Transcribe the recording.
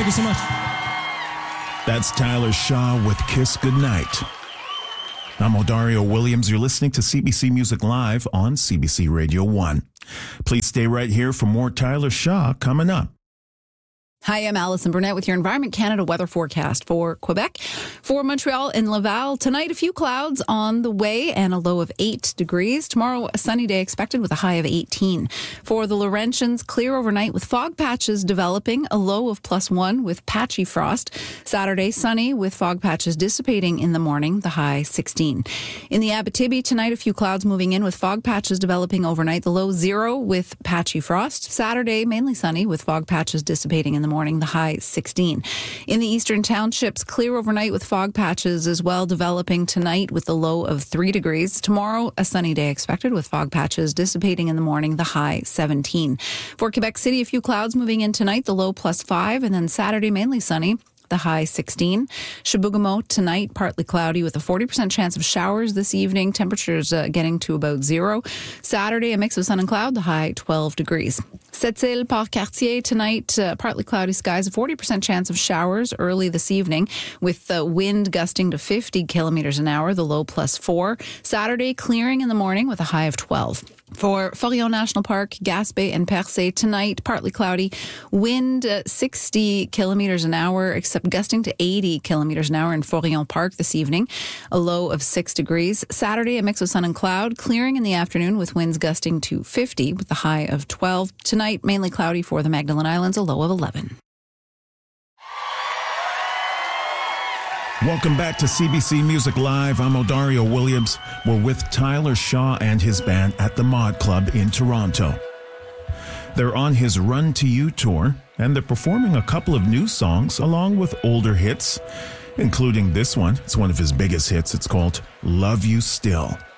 Thank you so much. That's Tyler Shaw with Kiss Goodnight. I'm Odario Williams. You're listening to CBC Music Live on CBC Radio 1. Please stay right here for more Tyler Shaw coming up. Hi, I'm Alison Burnett with your Environment Canada weather forecast for Quebec. For Montreal and Laval, tonight a few clouds on the way and a low of 8 degrees. Tomorrow, a sunny day expected with a high of 18. For the Laurentians, clear overnight with fog patches developing, a low of +1 with patchy frost. Saturday, sunny with fog patches dissipating in the morning, the high 16. In the Abitibi, tonight a few clouds moving in with fog patches developing overnight, the low 0 with patchy frost. Saturday, mainly sunny with fog patches dissipating in the morning, the high 16. In the eastern townships, clear overnight with fog patches as well developing tonight with the low of 3 degrees. Tomorrow, a sunny day expected with fog patches dissipating in the morning, the high 17. For Quebec City, a few clouds moving in tonight, the low +5, and then Saturday, mainly sunny, the high 16. Chibougamau tonight, partly cloudy with a 40% chance of showers this evening. Temperatures getting to about 0. Saturday, a mix of sun and cloud, the high 12 degrees. Sept-Îles, Port-Cartier tonight, partly cloudy skies, a 40% chance of showers early this evening with the wind gusting to 50 kilometers an hour, the low +4. Saturday, clearing in the morning with a high of 12. For Forillon National Park, Gaspé and Percé tonight, partly cloudy, wind 60 kilometers an hour, except gusting to 80 kilometers an hour in Forillon Park this evening, a low of 6 degrees. Saturday, a mix of sun and cloud, clearing in the afternoon with winds gusting to 50 with a high of 12. Tonight, mainly cloudy for the Magdalen Islands, a low of 11. Welcome back to CBC Music Live. I'm Odario Williams. We're with Tyler Shaw and his band at the Mod Club in Toronto. They're on his Run to You tour, and they're performing a couple of new songs along with older hits, including this one. It's one of his biggest hits. It's called Love You Still.